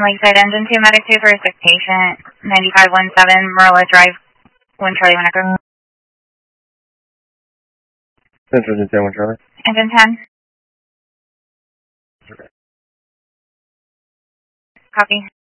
Lakeside Engine 2, Medic 2 for a sick patient, 9517 Marilla Drive, 1 Charlie 1 Echo. Central Engine 10, 1 Charlie. Engine 10. Okay. Copy.